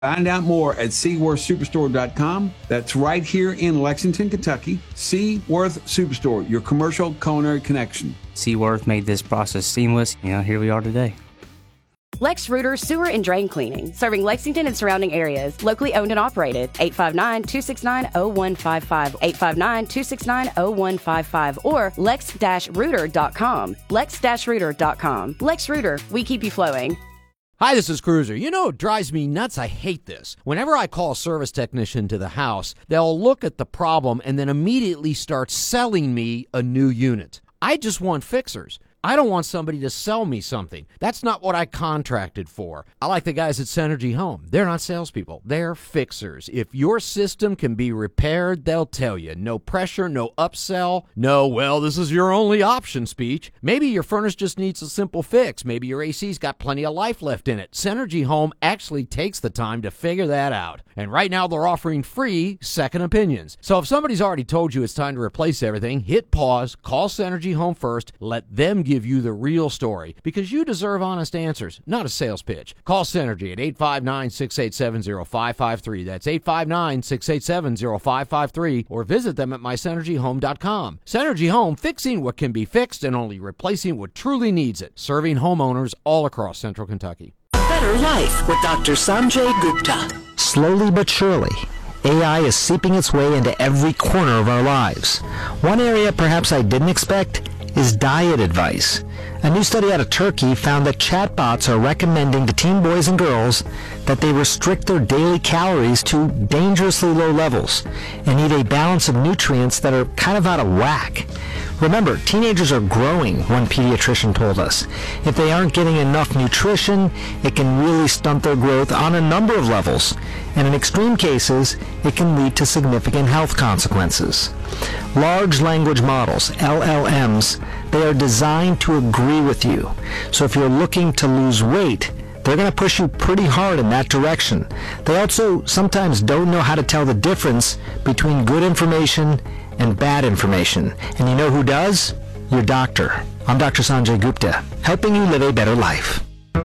Find out more at SeaworthSuperstore.com. That's right here in Lexington, Kentucky. Seaworth Superstore, your commercial culinary connection. Seaworth made this process seamless. Here we are today. Lex Rooter Sewer and Drain Cleaning, serving Lexington and surrounding areas. Locally owned and operated. 859-269-0155. 859-269-0155. Or lex-rooter.com. Lex-rooter.com. Lex Rooter, we keep you flowing. Hi, this is Cruiser. It drives me nuts. I hate this. Whenever I call a service technician to the house, they'll look at the problem and then immediately start selling me a new unit. I just want fixers. I don't want somebody to sell me something. That's not what I contracted for. I like the guys at Synergy Home. They're not salespeople. They're fixers. If your system can be repaired, they'll tell you. No pressure, no upsell, no, well, this is your only option speech. Maybe your furnace just needs a simple fix. Maybe your AC's got plenty of life left in it. Synergy Home actually takes the time to figure that out. And right now they're offering free second opinions. So if somebody's already told you it's time to replace everything, hit pause, call Synergy Home first, let them give you the real story, because you deserve honest answers, not a sales pitch. Call Synergy at 859-687-0553. That's 859-687-0553, or visit them at mysynergyhome.com. Synergy Home, fixing what can be fixed and only replacing what truly needs it. Serving homeowners all across Central Kentucky. Better Life with Dr. Sanjay Gupta. Slowly but surely, AI is seeping its way into every corner of our lives. One area perhaps I didn't expect is diet advice. A new study out of Turkey found that chatbots are recommending to teen boys and girls that they restrict their daily calories to dangerously low levels and eat a balance of nutrients that are kind of out of whack. Remember, teenagers are growing, one pediatrician told us. If they aren't getting enough nutrition, it can really stunt their growth on a number of levels, and in extreme cases, it can lead to significant health consequences. Large language models, LLMs, they are designed to agree with you. So if you're looking to lose weight, they're going to push you pretty hard in that direction. They also sometimes don't know how to tell the difference between good information and bad information. And you know who does? Your doctor. I'm Dr. Sanjay Gupta, helping you live a better life.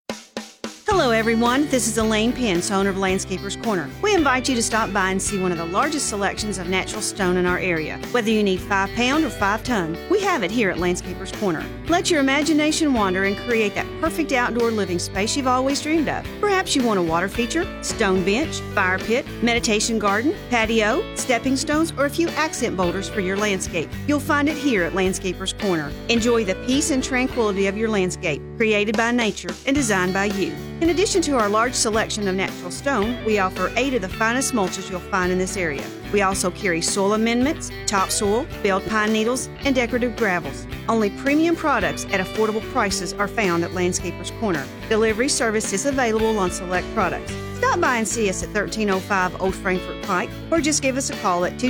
Hello everyone, this is Elaine Pence, owner of Landscapers Corner. We invite you to stop by and see one of the largest selections of natural stone in our area. Whether you need 5 pound or 5 ton, we have it here at Landscapers Corner. Let your imagination wander and create that perfect outdoor living space you've always dreamed of. Perhaps you want a water feature, stone bench, fire pit, meditation garden, patio, stepping stones, or a few accent boulders for your landscape. You'll find it here at Landscapers Corner. Enjoy the peace and tranquility of your landscape, created by nature and designed by you. In addition to our large selection of natural stone, we offer 8 of the finest mulches you'll find in this area. We also carry soil amendments, topsoil, belled pine needles, and decorative gravels. Only premium products at affordable prices are found at Landscapers Corner. Delivery service is available on select products. Stop by and see us at 1305 Old Frankfort Pike, or just give us a call at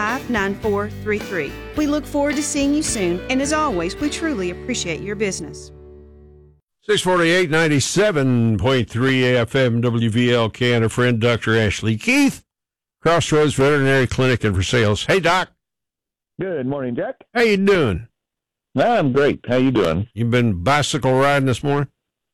225-9433. We look forward to seeing you soon, and as always, we truly appreciate your business. 648, 97.3 AFM WVLK, and a friend, Dr. Ashley Keith, Crossroads Veterinary Clinic and for Sales. Hey, Doc. Good morning, Jack. How you doing? I'm great. How you doing? You been bicycle riding this morning?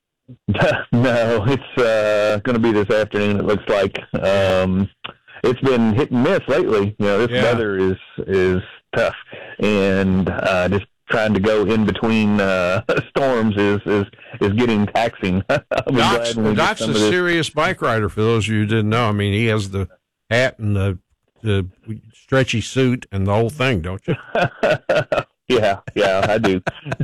No, it's going to be this afternoon, it looks like. It's been hit and miss lately. This weather is tough, and just trying to go in between storms is getting taxing. Doc's a serious bike rider, for those of you who didn't know. I mean, he has the hat and the stretchy suit and the whole thing, don't you? Yeah, I do.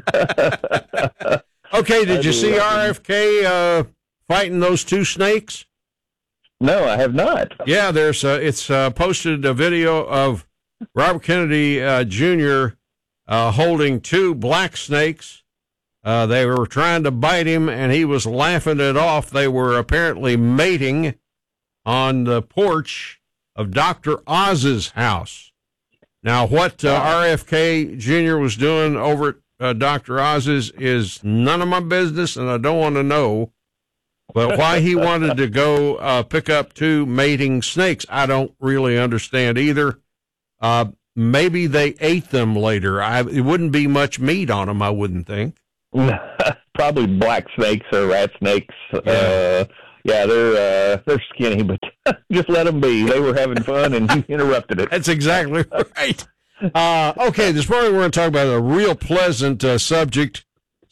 Okay, did you see RFK fighting those 2 snakes? No, I have not. Yeah, it's posted a video of Robert Kennedy Jr. Holding 2 black snakes. They were trying to bite him, and he was laughing it off. They were apparently mating on the porch of Dr. Oz's house. Now, what RFK Jr. was doing over at Dr. Oz's is none of my business, and I don't want to know. But why he wanted to go pick up 2 mating snakes, I don't really understand either. Maybe they ate them later. It wouldn't be much meat on them, I wouldn't think. Probably black snakes or rat snakes. Yeah. yeah, they're skinny, but just let them be. They were having fun, and you interrupted it. That's exactly right. Okay, this morning we're going to talk about a real pleasant subject,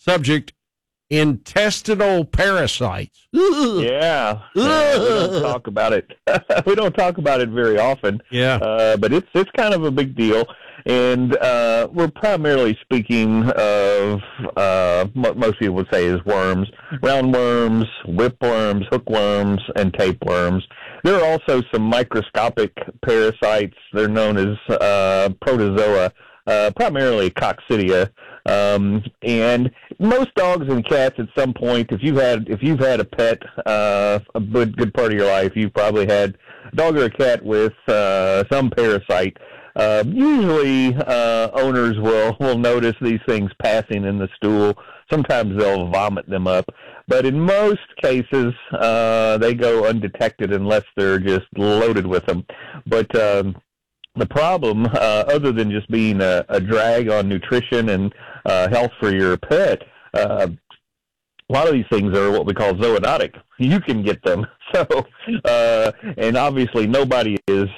intestinal parasites. Yeah, we don't talk about it. We don't talk about it very often. Yeah, but it's kind of a big deal, and we're primarily speaking of what most people would say is worms: roundworms, whipworms, hookworms, and tapeworms. There are also some microscopic parasites. They're known as protozoa, primarily coccidia. And most dogs and cats, at some point, if you've had a pet a good part of your life, you've probably had a dog or a cat with some parasite. Usually, owners will notice these things passing in the stool. Sometimes they'll vomit them up, but in most cases, they go undetected unless they're just loaded with them. But the problem, other than just being a drag on nutrition and health for your pet, a lot of these things are what we call zoonotic. You can get them. So, and obviously nobody is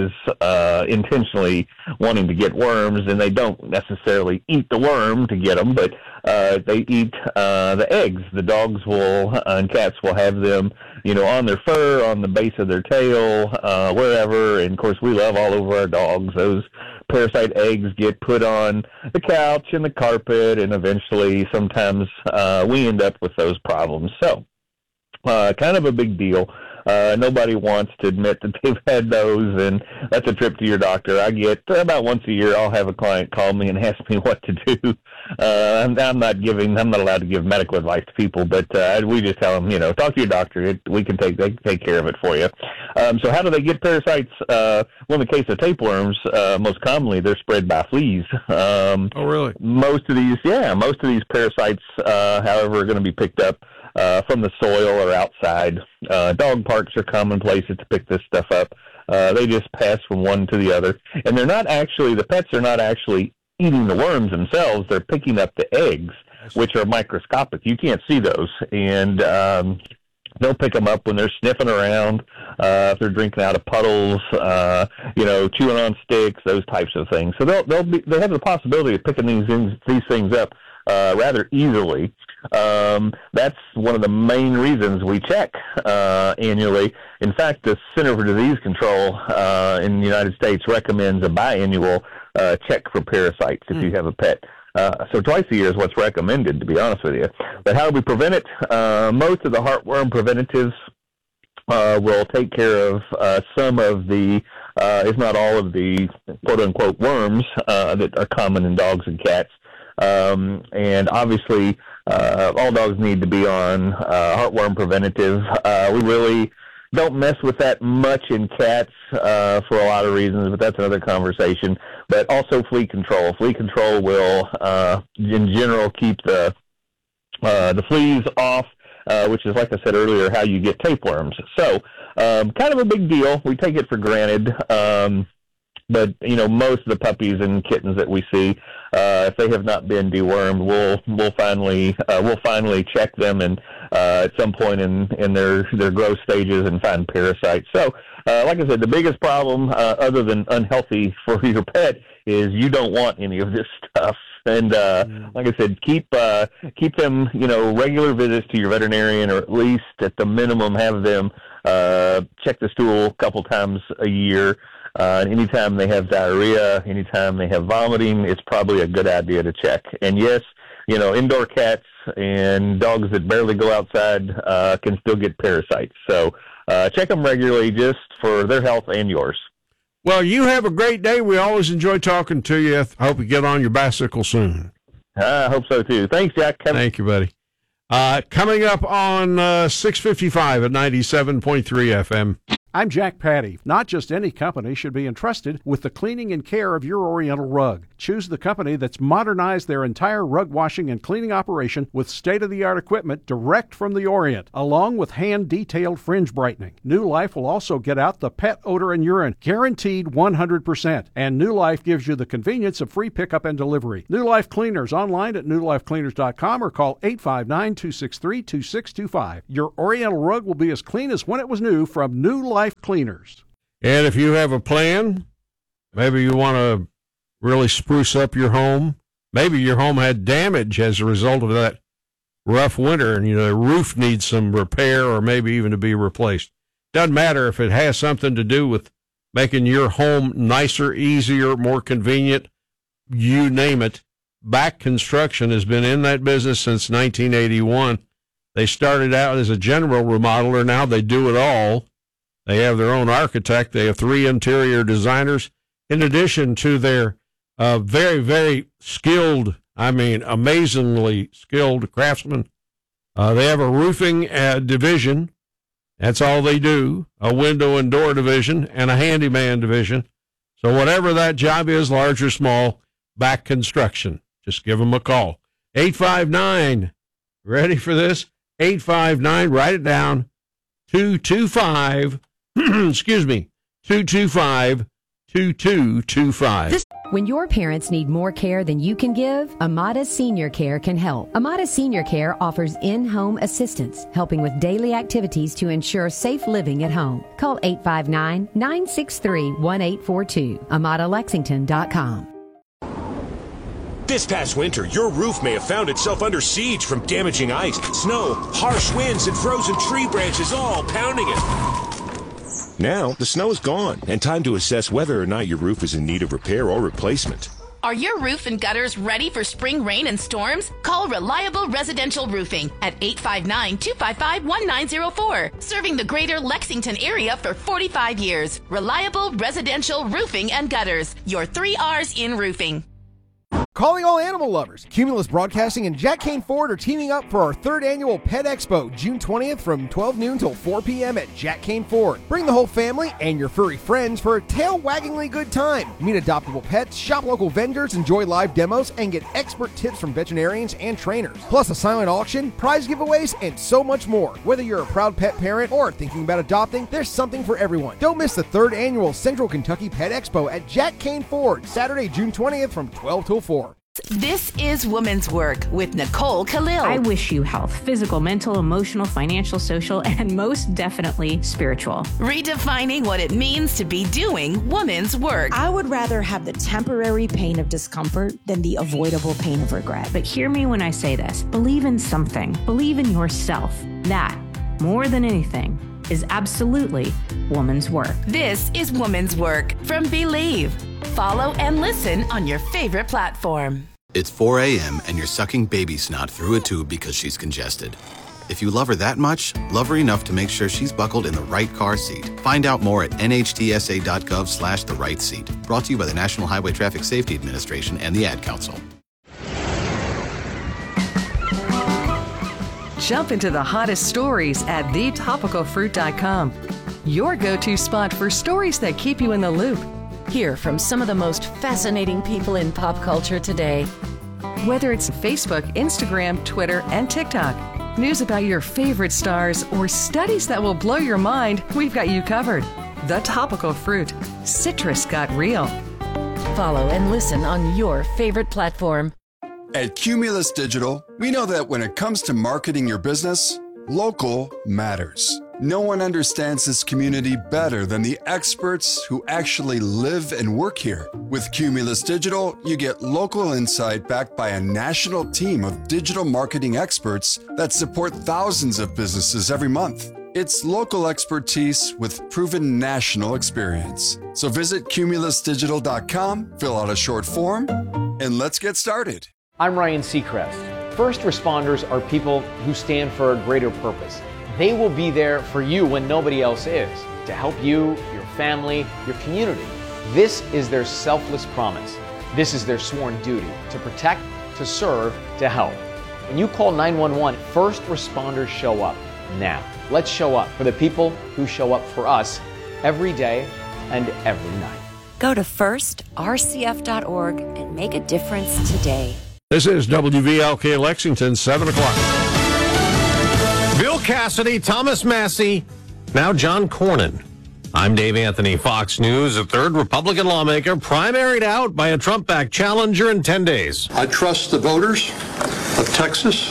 intentionally wanting to get worms, and they don't necessarily eat the worm to get them, but they eat the eggs. The dogs and cats will have them, on their fur, on the base of their tail, wherever. And of course, we love all over our dogs. Those parasite eggs get put on the couch and the carpet, and eventually, sometimes we end up with those problems. So, kind of a big deal. Nobody wants to admit that they've had those, and that's a trip to your doctor. I get about once a year, I'll have a client call me and ask me what to do. I'm not allowed to give medical advice to people, but we just tell them, talk to your doctor. They can take care of it for you. So how do they get parasites? Well, in the case of tapeworms, most commonly they're spread by fleas. Oh, really? Most of these parasites, however, are going to be picked up from the soil or outside. Dog parks are common places to pick this stuff up. They just pass from one to the other. And the pets are not actually eating the worms themselves. They're picking up the eggs, which are microscopic. You can't see those. And they'll pick them up when they're sniffing around, if they're drinking out of puddles, chewing on sticks, those types of things. So they have the possibility of picking these things up rather easily. That's one of the main reasons we check annually. In fact, the Center for Disease Control in the United States recommends a biannual check for parasites if you have a pet. So twice a year is what's recommended, to be honest with you. But how do we prevent it? Most of the heartworm preventatives will take care of some of the, if not all of the quote-unquote worms that are common in dogs and cats. And obviously, all dogs need to be on heartworm preventative. We really don't mess with that much in cats for a lot of reasons, but that's another conversation. But also flea control. Flea control will, in general, keep the fleas off, which is, like I said earlier, how you get tapeworms. So, kind of a big deal. We take it for granted. But most of the puppies and kittens that we see, if they have not been dewormed, we'll finally check them and at some point in their growth stages and find parasites. So, like I said, the biggest problem, other than unhealthy for your pet, is you don't want any of this stuff. And like I said, keep them, regular visits to your veterinarian, or at least at the minimum have them check the stool a couple times a year. Anytime they have diarrhea, anytime they have vomiting, it's probably a good idea to check. And yes, indoor cats and dogs that barely go outside can still get parasites. So check them regularly just for their health and yours. Well, you have a great day. We always enjoy talking to you. I hope you get on your bicycle soon. I hope so, too. Thanks, Jack. Thank you, buddy. Coming up on 6:55 at 97.3 FM. I'm Jack Patty. Not just any company should be entrusted with the cleaning and care of your Oriental rug. Choose the company that's modernized their entire rug washing and cleaning operation with state-of-the-art equipment direct from the Orient, along with hand-detailed fringe brightening. New Life will also get out the pet odor and urine, guaranteed 100%. And New Life gives you the convenience of free pickup and delivery. New Life Cleaners online at newlifecleaners.com or call 859-263-2625. Your Oriental rug will be as clean as when it was new from New Life Cleaners. And if you have a plan, maybe you want to really spruce up your home. Maybe your home had damage as a result of that rough winter, and the roof needs some repair or maybe even to be replaced. Doesn't matter if it has something to do with making your home nicer, easier, more convenient, you name it. Back Construction has been in that business since 1981. They started out as a general remodeler. Now they do it all. They have their own architect. They have 3 interior designers, in addition to their very, very skilled, amazingly skilled craftsmen. They have a roofing division. That's all they do, a window and door division, and a handyman division. So whatever that job is, large or small, Back Construction. Just give them a call. 859, ready for this? 859, write it down, 225, 225-2225. When your parents need more care than you can give, Amada Senior Care can help. Amada Senior Care offers in-home assistance, helping with daily activities to ensure safe living at home. Call 859-963-1842, AmadaLexington.com. This past winter, your roof may have found itself under siege from damaging ice, snow, harsh winds, and frozen tree branches all pounding it. Now, the snow is gone, and time to assess whether or not your roof is in need of repair or replacement. Are your roof and gutters ready for spring rain and storms? Call Reliable Residential Roofing at 859-255-1904. Serving the greater Lexington area for 45 years. Reliable Residential Roofing and Gutters. Your 3 R's in roofing. Calling all animal lovers. Cumulus Broadcasting and Jack Kane Ford are teaming up for our 3rd annual Pet Expo, June 20th from 12 noon till 4 p.m. at Jack Kane Ford. Bring the whole family and your furry friends for a tail-waggingly good time. Meet adoptable pets, shop local vendors, enjoy live demos, and get expert tips from veterinarians and trainers. Plus a silent auction, prize giveaways, and so much more. Whether you're a proud pet parent or thinking about adopting, there's something for everyone. Don't miss the 3rd annual Central Kentucky Pet Expo at Jack Kane Ford, Saturday, June 20th from 12 till 4. This is Women's Work with Nicole Khalil. I wish you health, physical, mental, emotional, financial, social, and most definitely spiritual. Redefining what it means to be doing women's work. I would rather have the temporary pain of discomfort than the avoidable pain of regret. But hear me when I say this. Believe in something. Believe in yourself. That, more than anything, is absolutely woman's work. This is Woman's Work from Believe. Follow and listen on your favorite platform. It's 4 a.m. and you're sucking baby snot through a tube because she's congested. If you love her that much, love her enough to make sure she's buckled in the right car seat. Find out more at nhtsa.gov/the right seat. Brought to you by the National Highway Traffic Safety Administration and the Ad Council. Jump into the hottest stories at thetopicalfruit.com. Your go-to spot for stories that keep you in the loop. Hear from some of the most fascinating people in pop culture today. Whether it's Facebook, Instagram, Twitter, and TikTok, news about your favorite stars, or studies that will blow your mind, we've got you covered. The Topical Fruit. Citrus got real. Follow and listen on your favorite platform. At Cumulus Digital, we know that when it comes to marketing your business, local matters. No one understands this community better than the experts who actually live and work here. With Cumulus Digital, you get local insight backed by a national team of digital marketing experts that support thousands of businesses every month. It's local expertise with proven national experience. So visit cumulusdigital.com, fill out a short form, and let's get started. I'm Ryan Seacrest. First responders are people who stand for a greater purpose. They will be there for you when nobody else is, to help you, your family, your community. This is their selfless promise. This is their sworn duty, to protect, to serve, to help. When you call 911, first responders show up now. Let's show up for the people who show up for us every day and every night. Go to firstrcf.org and make a difference today. This is WVLK Lexington, 7 o'clock. Bill Cassidy, Thomas Massey, now John Cornyn. I'm Dave Anthony, Fox News. A third Republican lawmaker primaried out by a Trump-backed challenger in 10 days. I trust the voters of Texas,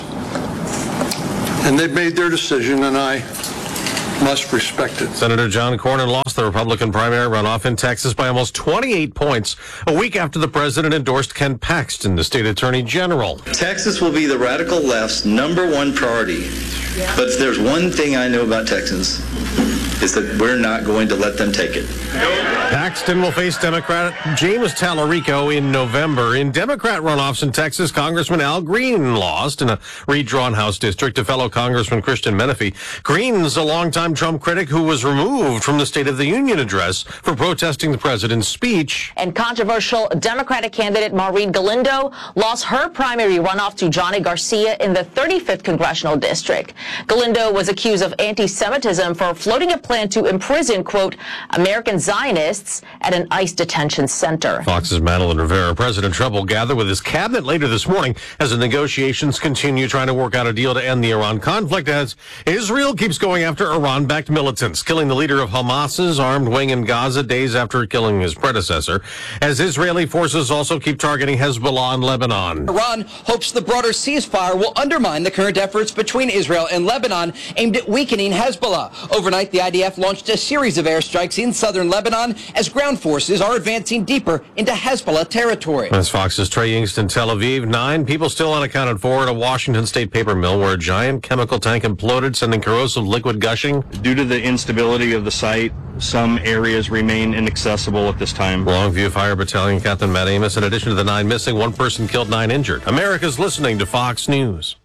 and they've made their decision, and I must respect it. Senator John Cornyn lost the Republican primary runoff in Texas by almost 28 points, a week after the president endorsed Ken Paxton, the state attorney general. Texas will be the radical left's #1 priority. But if there's one thing I know about Texans, is that we're not going to let them take it. Paxton will face Democrat James Tallarico in November. In Democrat runoffs in Texas, Congressman Al Green lost in a redrawn House district to fellow Congressman Christian Menefee. Green's a longtime Trump critic who was removed from the State of the Union address for protesting the president's speech. And controversial Democratic candidate Maureen Galindo lost her primary runoff to Johnny Garcia in the 35th Congressional District. Galindo was accused of anti-Semitism for floating a plan to imprison, quote, American Zionists at an ICE detention center. Fox's Madeline Rivera. President Trump will gather with his cabinet later this morning as the negotiations continue trying to work out a deal to end the Iran conflict as Israel keeps going after Iran-backed militants, killing the leader of Hamas's armed wing in Gaza days after killing his predecessor, as Israeli forces also keep targeting Hezbollah in Lebanon. Iran hopes the broader ceasefire will undermine the current efforts between Israel and Lebanon aimed at weakening Hezbollah. Overnight, the IDF launched a series of airstrikes in southern Lebanon as ground forces are advancing deeper into Hezbollah territory. That's Fox's Trey Yingst in Tel Aviv. 9 people still unaccounted for at a Washington State paper mill where a giant chemical tank imploded, sending corrosive liquid gushing. Due to the instability of the site, some areas remain inaccessible at this time. Longview Fire Battalion Captain Matt Amos. In addition to the 9 missing, 1 person killed, 9 injured. America's listening to Fox News.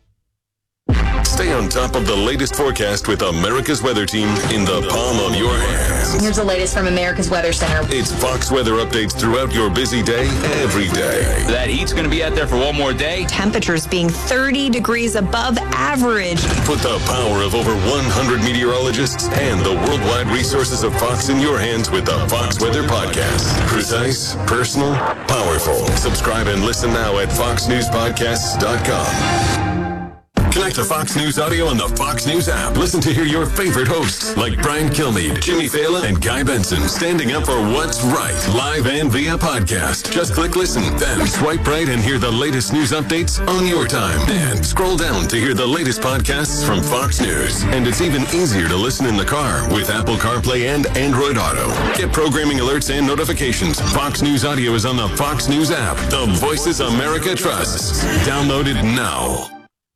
Stay on top of the latest forecast with America's Weather Team in the palm of your hands. Here's the latest from America's Weather Center. It's Fox weather updates throughout your busy day, every day. That heat's going to be out there for one more day. Temperatures being 30 degrees above average. Put the power of over 100 meteorologists and the worldwide resources of Fox in your hands with the Fox Weather Podcast. Precise, personal, powerful. Subscribe and listen now at foxnewspodcasts.com. Connect to Fox News Audio on the Fox News app. Listen to hear your favorite hosts like Brian Kilmeade, Jimmy Fallon, and Guy Benson standing up for what's right, live and via podcast. Just click listen, then swipe right and hear the latest news updates on your time. And scroll down to hear the latest podcasts from Fox News. And it's even easier to listen in the car with Apple CarPlay and Android Auto. Get programming alerts and notifications. Fox News Audio is on the Fox News app. The voices America trusts. Download it now.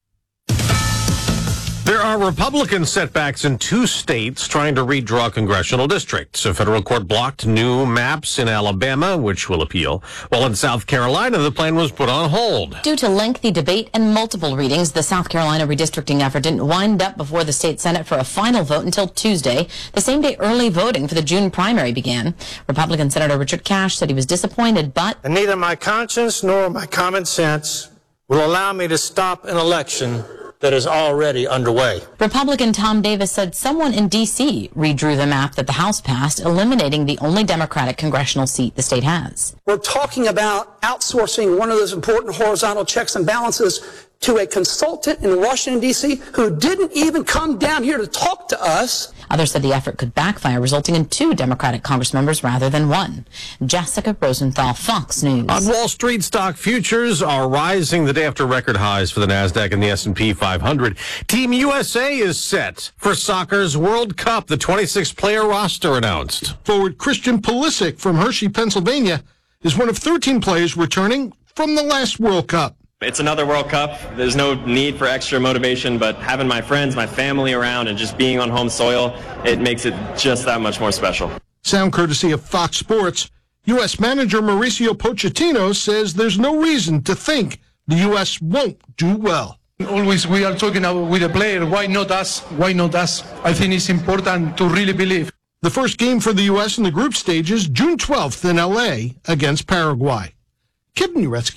There are Republican setbacks in 2 states trying to redraw congressional districts. A federal court blocked new maps in Alabama, which will appeal, while in South Carolina, the plan was put on hold. Due to lengthy debate and multiple readings, the South Carolina redistricting effort didn't wind up before the state Senate for a final vote until Tuesday, the same day early voting for the June primary began. Republican Senator Richard Cash said he was disappointed, but and neither my conscience nor my common sense will allow me to stop an election that is already underway. Republican Tom Davis said someone in D.C. redrew the map that the House passed, eliminating the only Democratic congressional seat the state has. We're talking about outsourcing one of those important horizontal checks and balances to a consultant in Washington, D.C., who didn't even come down here to talk to us. Others said the effort could backfire, resulting in 2 Democratic congressmembers rather than 1. Jessica Rosenthal, Fox News. On Wall Street, stock futures are rising the day after record highs for the NASDAQ and the S&P 500. Team USA is set for soccer's World Cup. The 26-player roster announced. Forward Christian Pulisic from Hershey, Pennsylvania, is one of 13 players returning from the last World Cup. It's another World Cup. There's no need for extra motivation, but having my friends, my family around, and just being on home soil, it makes it just that much more special. Sound courtesy of Fox Sports. U.S. manager Mauricio Pochettino says there's no reason to think the U.S. won't do well. Always we are talking about with a player, why not us? Why not us? I think it's important to really believe. The first game for the U.S. in the group stage is June 12th in L.A. against Paraguay. Kip Nuretsky,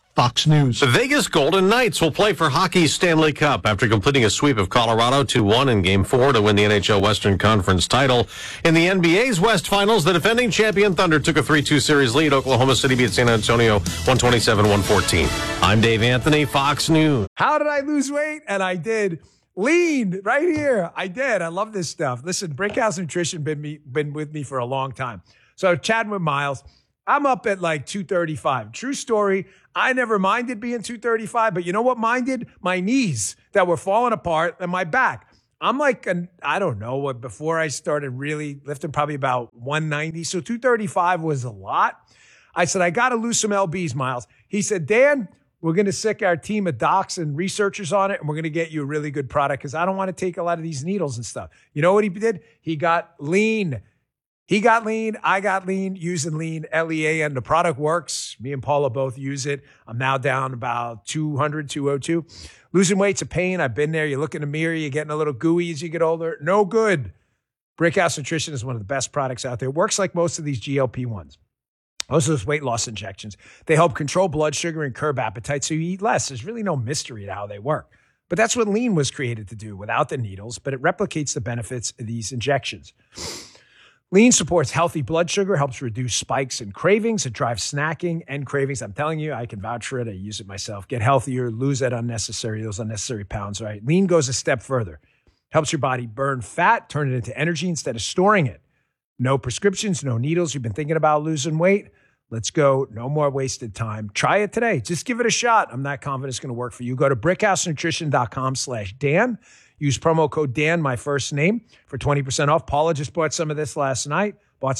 Fox News. The Vegas Golden Knights will play for hockey's Stanley Cup after completing a sweep of Colorado 2-1 in Game 4 to win the NHL Western Conference title. In the NBA's West Finals, the defending champion Thunder took a 3-2 series lead. Oklahoma City beat San Antonio 127-114. I'm Dave Anthony, Fox News. How did I lose weight? And I did. Lean right here. I did. I love this stuff. Listen, Brickhouse Nutrition been with me for a long time. So chatting with Miles, I'm up at like 235. True story. I never minded being 235, but you know what minded? My knees that were falling apart and my back. I'm like, I don't know what, before I started really lifting, probably about 190. So 235 was a lot. I said, I got to lose some LBs, Miles. He said, Dan, we're going to sick our team of docs and researchers on it, and we're going to get you a really good product because I don't want to take a lot of these needles and stuff. You know what he did? He got lean. He got lean. I got lean using lean, LEAN. The product works. Me and Paula both use it. I'm now down about 200, 202. Losing weight's a pain. I've been there. You look in the mirror, you're getting a little gooey as you get older. No good. Brickhouse Nutrition is one of the best products out there. It works like most of these GLP-1s. Most of those weight loss injections. They help control blood sugar and curb appetite so you eat less. There's really no mystery to how they work. But that's what lean was created to do without the needles, but it replicates the benefits of these injections. Lean supports healthy blood sugar, helps reduce spikes and cravings. It drives snacking and cravings. I'm telling you, I can vouch for it. I use it myself. Get healthier, lose those unnecessary pounds, right? Lean goes a step further. Helps your body burn fat, turn it into energy instead of storing it. No prescriptions, no needles. You've been thinking about losing weight? Let's go. No more wasted time. Try it today. Just give it a shot. I'm not confident it's going to work for you. Go to brickhousenutrition.com/Dan. Use promo code Dan, my first name, for 20% off. Paula just bought some of this last night.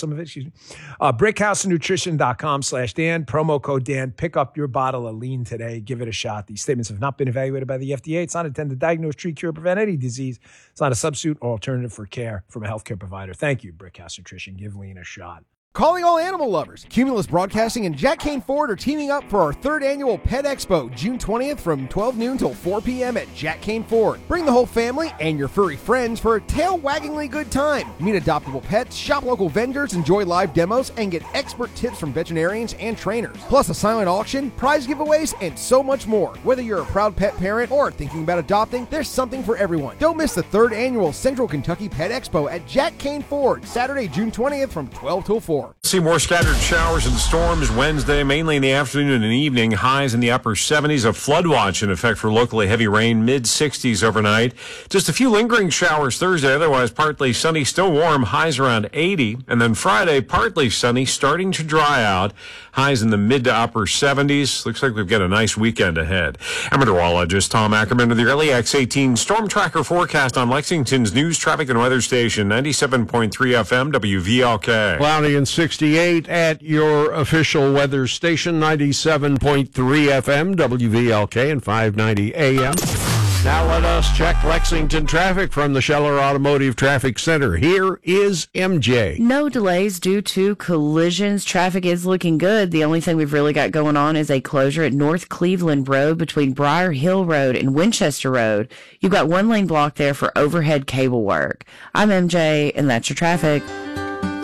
brickhousenutrition.com/Dan. Promo code Dan. Pick up your bottle of lean today. Give it a shot. These statements have not been evaluated by the FDA. It's not intended to diagnose, treat, cure, prevent any disease. It's not a substitute or alternative for care from a healthcare provider. Thank you, Brickhouse Nutrition. Give lean a shot. Calling all animal lovers. Cumulus Broadcasting and Jack Kane Ford are teaming up for our 3rd annual Pet Expo, June 20th from 12 noon till 4 p.m. at Jack Kane Ford. Bring the whole family and your furry friends for a tail-waggingly good time. Meet adoptable pets, shop local vendors, enjoy live demos, and get expert tips from veterinarians and trainers. Plus a silent auction, prize giveaways, and so much more. Whether you're a proud pet parent or thinking about adopting, there's something for everyone. Don't miss the 3rd annual Central Kentucky Pet Expo at Jack Kane Ford, Saturday, June 20th from 12 till 4. See more scattered showers and storms Wednesday, mainly in the afternoon and evening. Highs in the upper 70s. A flood watch in effect for locally heavy rain, mid-60s overnight. Just a few lingering showers Thursday, otherwise partly sunny, still warm, highs around 80. And then Friday, partly sunny, starting to dry out. Highs in the mid to upper 70s. Looks like we've got a nice weekend ahead. I'm meteorologist Tom Ackerman with your LEX 18 Storm Tracker forecast on Lexington's news, traffic, and weather station, 97.3 FM, WVLK. Cloudy and 68 at your official weather station, 97.3 FM, WVLK, and 590 AM. Now let us check Lexington traffic from the Scheller Automotive Traffic Center. Here is MJ. No delays due to collisions. Traffic is looking good. The only thing we've really got going on is a closure at North Cleveland Road between Briar Hill Road and Winchester Road. You've got one lane block there for overhead cable work. I'm MJ, and that's your traffic.